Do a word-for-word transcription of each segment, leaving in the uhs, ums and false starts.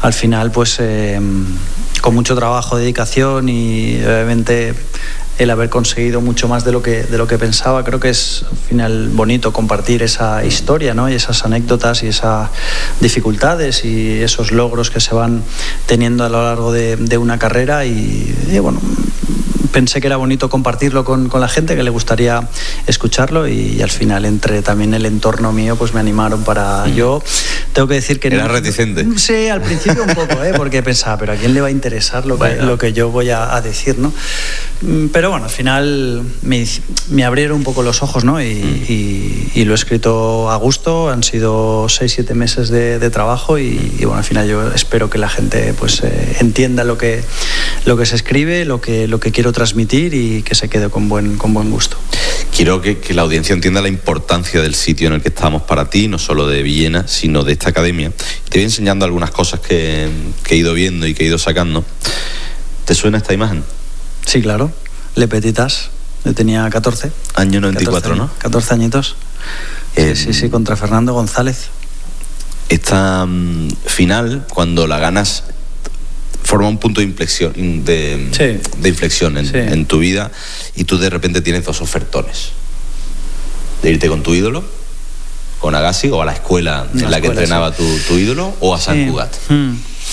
al final pues eh, con mucho trabajo, dedicación y obviamente el haber conseguido mucho más de lo que de lo que pensaba. Creo que es al final bonito compartir esa historia, ¿no? Y esas anécdotas y esas dificultades y esos logros que se van teniendo a lo largo de, de una carrera y, y bueno, pensé que era bonito compartirlo con, con la gente, que le gustaría escucharlo y, y al final entre también el entorno mío pues me animaron para... Mm. Yo tengo que decir que... ¿Era no, reticente? Sí, al principio un poco, ¿eh? Porque pensaba, pero ¿a quién le va a interesar lo que, lo que yo voy a, a decir, ¿no? Pero bueno, al final me, me abrieron un poco los ojos, ¿no? Y, mm. y, y lo he escrito a gusto, han sido seis, siete meses de, de trabajo y, y bueno, al final yo espero que la gente pues eh, entienda lo que, lo que se escribe, lo que, lo que quiero transmitir y que se quede con buen, con buen gusto. Quiero que, que la audiencia entienda la importancia del sitio en el que estamos para ti, no solo de Villena, sino de esta academia. Te voy enseñando algunas cosas que, que he ido viendo y que he ido sacando. ¿Te suena esta imagen? Sí, claro. Le Petitas. Yo tenía catorce. Año noventa y cuatro, catorce, ¿no? catorce añitos. Eh, sí, sí, sí, contra Fernando González. Esta um, final, cuando la ganas, forma un punto de inflexión, de, sí. de inflexión en, sí. en tu vida y tú de repente tienes dos ofertones. De irte con tu ídolo, con Agassi, o a la escuela en la, la escuela, que entrenaba sí. tu, tu ídolo, o a San sí. Cugat. Mm.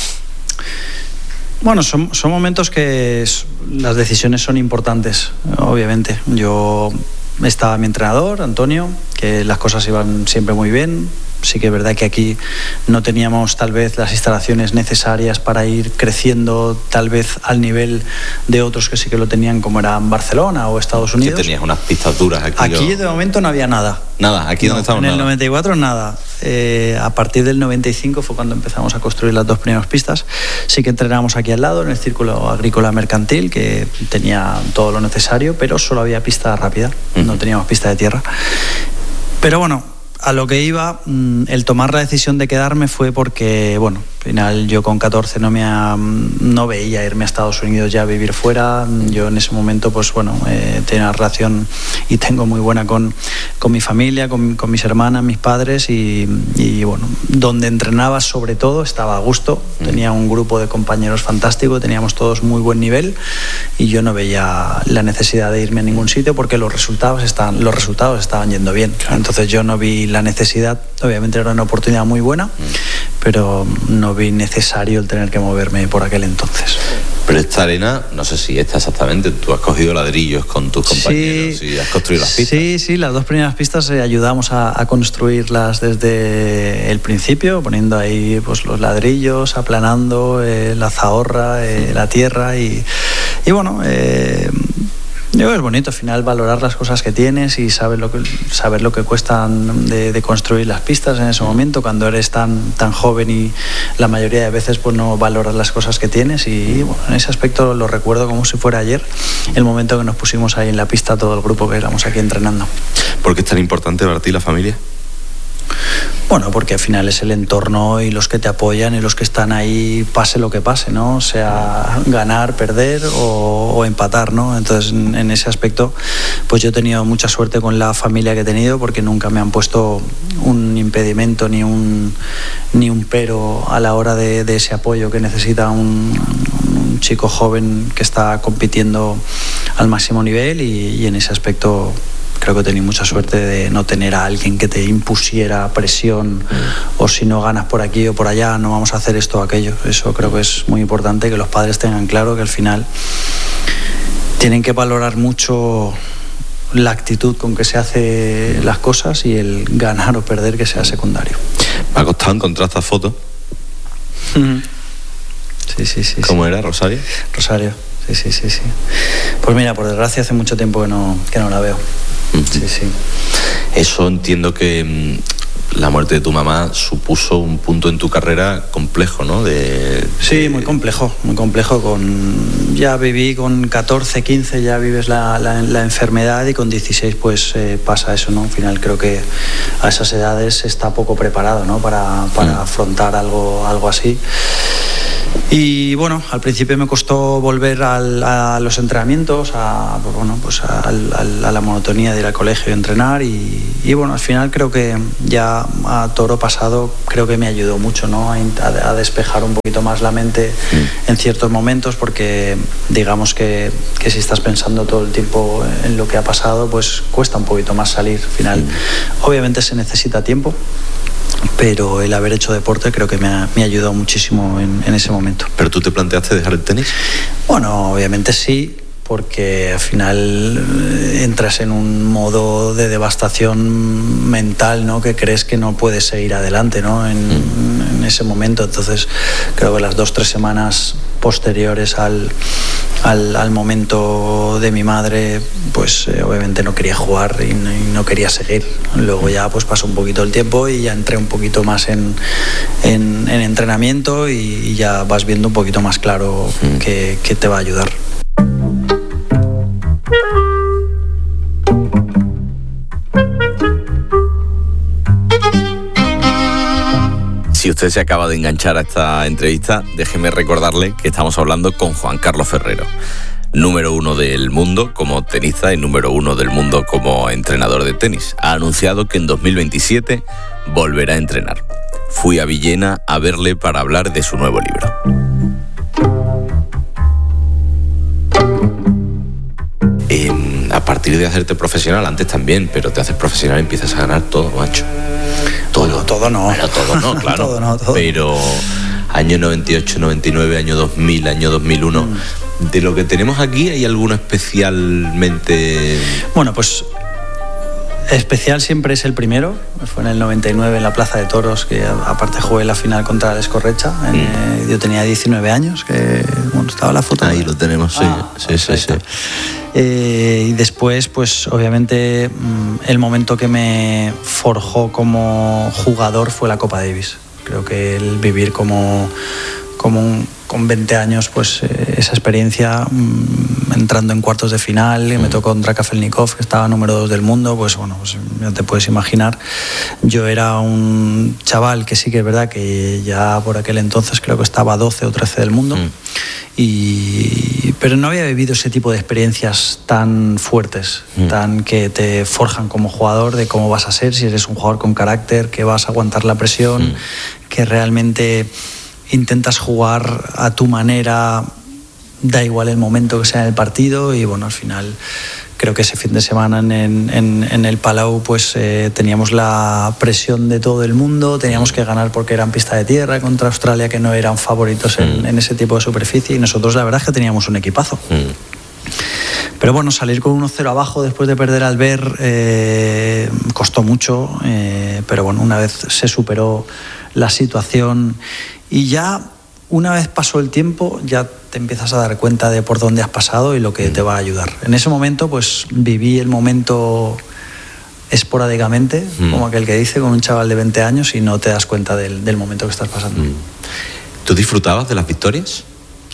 Bueno, son, son momentos que es, las decisiones son importantes, obviamente. Yo estaba mi entrenador, Antonio, que las cosas iban siempre muy bien. Sí que es verdad que aquí no teníamos tal vez las instalaciones necesarias para ir creciendo tal vez al nivel de otros que sí que lo tenían, como eran Barcelona o Estados Unidos. ¿Que tenías unas pistas duras aquí? Aquí o... de momento no había nada. Nada, aquí no, donde estamos en nada. el noventa y cuatro nada. Eh, a partir del noventa y cinco fue cuando empezamos a construir las dos primeras pistas. Sí que entrenábamos aquí al lado, en el Círculo Agrícola Mercantil, que tenía todo lo necesario, pero solo había pista rápida, uh-huh. no teníamos pista de tierra. Pero bueno, a lo que iba, el tomar la decisión de quedarme fue porque, bueno, al final yo con catorce no me ha, no veía irme a Estados Unidos ya a vivir fuera. Yo en ese momento, pues bueno, eh, tenía una relación y tengo muy buena con, con mi familia, con, con mis hermanas, mis padres y, y bueno, donde entrenaba sobre todo estaba a gusto. Tenía un grupo de compañeros fantástico, teníamos todos muy buen nivel y yo no veía la necesidad de irme a ningún sitio porque los resultados estaban, los resultados estaban yendo bien. Entonces yo no vi la necesidad, obviamente era una oportunidad muy buena, pero no vi necesario el tener que moverme por aquel entonces. Pero esta arena, no sé si esta exactamente, tú has cogido ladrillos con tus compañeros sí, y has construido las pistas. Sí, sí, las dos primeras pistas eh, ayudamos a, a construirlas desde el principio, poniendo ahí pues los ladrillos, aplanando eh, la zahorra, eh, la tierra y, y bueno... Eh, Yo es bonito al final valorar las cosas que tienes y saber lo que, saber lo que cuestan de, de construir las pistas en ese momento cuando eres tan, tan joven y la mayoría de veces pues no valoras las cosas que tienes y bueno, en ese aspecto lo recuerdo como si fuera ayer, el momento que nos pusimos ahí en la pista todo el grupo que éramos aquí entrenando. ¿Por qué es tan importante para ti la familia? Bueno, porque al final es el entorno y los que te apoyan y los que están ahí pase lo que pase, ¿no? O sea, ganar, perder o, o empatar, ¿no? Entonces, en, en ese aspecto, pues yo he tenido mucha suerte con la familia que he tenido porque nunca me han puesto un impedimento ni un, ni un pero a la hora de, de ese apoyo que necesita un, un chico joven que está compitiendo al máximo nivel y, y en ese aspecto... Creo que he tenido mucha suerte de no tener a alguien que te impusiera presión mm. o si no ganas por aquí o por allá no vamos a hacer esto o aquello. Eso creo que es muy importante, que los padres tengan claro que al final tienen que valorar mucho la actitud con que se hace las cosas y el ganar o perder que sea secundario. Me ha costado encontrar esta foto. Mm. Sí, sí, sí. ¿Cómo sí. era, Rosario? Rosario, sí, sí, sí, sí. Pues mira, por desgracia hace mucho tiempo que no, que no la veo. Sí, sí. Eso entiendo que la muerte de tu mamá supuso un punto en tu carrera complejo, ¿no? De, sí, de... muy complejo, muy complejo. Con ya viví con catorce, quince, ya vives la, la, la enfermedad y con dieciséis pues eh, pasa eso, ¿no? Al final creo que a esas edades está poco preparado, ¿no? Para, para mm. afrontar algo, algo así. Y bueno, al principio me costó volver al, a los entrenamientos, a, bueno, pues a, a, a la monotonía de ir al colegio y entrenar. Y, y bueno, al final creo que ya a toro pasado creo que me ayudó mucho, ¿no? a, a despejar un poquito más la mente mm. en ciertos momentos, porque digamos que, que si estás pensando todo el tiempo en lo que ha pasado, pues cuesta un poquito más salir. Al final, mm. obviamente se necesita tiempo, pero el haber hecho deporte creo que me ha, me ha ayudado muchísimo en, en ese momento. ¿Pero tú te planteaste dejar el tenis? Bueno, obviamente sí, porque al final entras en un modo de devastación mental, ¿no? Que crees que no puedes seguir adelante, ¿no? en, mm. en ese momento. Entonces creo que las dos tres semanas posteriores al, al, al momento de mi madre, pues eh, obviamente no quería jugar y no, y no quería seguir. Luego ya pues pasó un poquito el tiempo y ya entré un poquito más en, en, en entrenamiento, y, y ya vas viendo un poquito más claro mm. que, que te va a ayudar. Si usted se acaba de enganchar a esta entrevista, déjeme recordarle que estamos hablando con Juan Carlos Ferrero, número uno del mundo como tenista y número uno del mundo como entrenador de tenis. Ha anunciado que en dos mil veintisiete volverá a entrenar. Fui a Villena a verle para hablar de su nuevo libro. Eh, a partir de hacerte profesional, antes también, pero te haces profesional y empiezas a ganar todo, macho. Todo, bueno, todo no. Bueno, todo no, claro. todo no, todo. Pero año noventa y ocho, noventa y nueve, año dos mil, año dos mil uno. Mm. ¿De lo que tenemos aquí hay alguno especialmente...? Bueno, pues especial siempre es el primero. Fue en el noventa y nueve en la Plaza de Toros, que aparte jugué la final contra el Escorrecha. Mm. Eh, yo tenía diecinueve años, que bueno, estaba la foto. Ahí lo tenemos, sí. Ah, sí, sí, sí. Eh, y después, pues obviamente el momento que me forjó como jugador fue la Copa Davis. Creo que el vivir como, como un, con veinte años, pues eh, esa experiencia, mmm, entrando en cuartos de final, y me tocó contra Kafelnikov, que estaba número dos del mundo, pues bueno, pues ya te puedes imaginar. Yo era un chaval que sí que es verdad que ya por aquel entonces creo que estaba doce o trece del mundo. Mm. Y, pero no había vivido ese tipo de experiencias tan fuertes, mm. tan que te forjan como jugador, de cómo vas a ser, si eres un jugador con carácter, que vas a aguantar la presión, mm. que realmente intentas jugar a tu manera, da igual el momento que sea en el partido. Y bueno, al final creo que ese fin de semana en, en, en el Palau pues eh, teníamos la presión de todo el mundo, teníamos que ganar porque eran pista de tierra contra Australia, que no eran favoritos en, mm. en ese tipo de superficie, y nosotros la verdad es que teníamos un equipazo. Mm. Pero bueno, salir con uno cero abajo después de perder al Ver eh, costó mucho, eh, pero bueno, una vez se superó la situación y ya una vez pasó el tiempo, ya te empiezas a dar cuenta de por dónde has pasado y lo que te va a ayudar. En ese momento, pues viví el momento esporádicamente, mm. como aquel que dice, con un chaval de veinte años, y no te das cuenta del, del momento que estás pasando. Mm. ¿Tú disfrutabas de las victorias?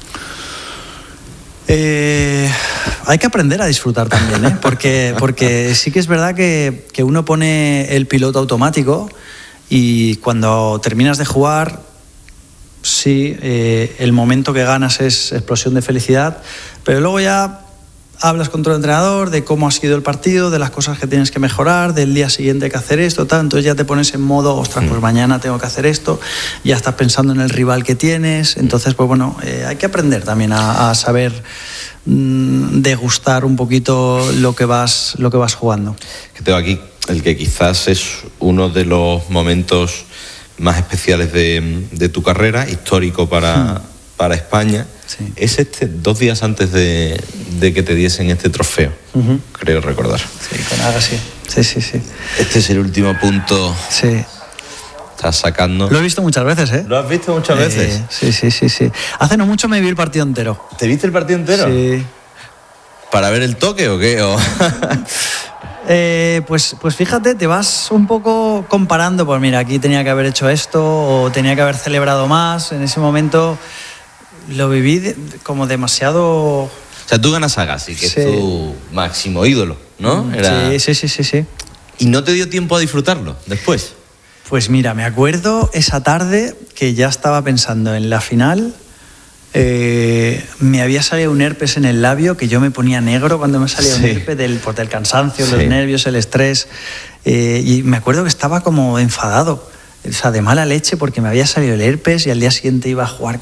Eh, hay que aprender a disfrutar también, ¿eh? porque, porque sí que es verdad que, que uno pone el piloto automático y cuando terminas de jugar, sí, eh, el momento que ganas es explosión de felicidad, pero luego ya hablas con tu entrenador de cómo ha sido el partido, de las cosas que tienes que mejorar, del día siguiente hay que hacer esto, tal. Entonces ya te pones en modo, ostras, pues mañana tengo que hacer esto, ya estás pensando en el rival que tienes. Entonces, pues bueno, eh, hay que aprender también a, a saber mmm, degustar un poquito lo que vas, lo que vas jugando. Que tengo aquí el que quizás es uno de los momentos más especiales de, de tu carrera, histórico para, hmm. para España. Sí. Es este, dos días antes de, de que te diesen este trofeo, uh-huh. creo recordar. Sí, con Agassi. Sí, sí, sí. Este es el último punto. Sí. Estás sacando. Lo he visto muchas veces, ¿eh? ¿Lo has visto muchas eh, veces? Sí, sí, sí, sí. Hace no mucho me vi el partido entero. ¿Te viste el partido entero? Sí. ¿Para ver el toque o qué? ¿O? Eh, pues, pues fíjate, te vas un poco comparando, pues mira, aquí tenía que haber hecho esto o tenía que haber celebrado más. En ese momento lo viví de, como demasiado... O sea, tú ganas a Agassi, que sí. es tu máximo ídolo, ¿no? Era... Sí, sí, sí, sí, sí. ¿Y no te dio tiempo a disfrutarlo después? Pues mira, me acuerdo esa tarde que ya estaba pensando en la final Eh, me había salido un herpes en el labio que yo me ponía negro cuando me salía Sí. un herpes del, por el cansancio, Sí. los nervios, el estrés. Eh, y me acuerdo que estaba como enfadado, o sea, de mala leche porque me había salido el herpes y al día siguiente iba a jugar